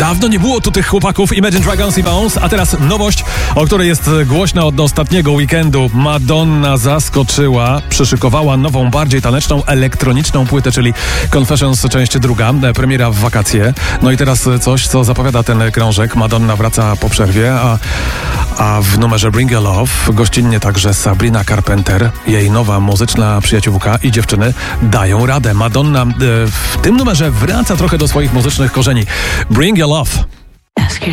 Dawno nie było tu tych chłopaków Imagine Dragons i Bones, a teraz nowość, o której jest głośna od ostatniego weekendu. Madonna zaskoczyła, przyszykowała nową, bardziej taneczną, elektroniczną płytę, czyli Confessions część druga, premiera w wakacje. No i teraz coś, co zapowiada ten krążek. Madonna wraca po przerwie, a w numerze Bring Your Love gościnnie także Sabrina Carpenter, jej nowa muzyczna przyjaciółka i dziewczyny dają radę. Madonna w tym numerze wraca trochę do swoich muzycznych korzeni. Bring Your Love.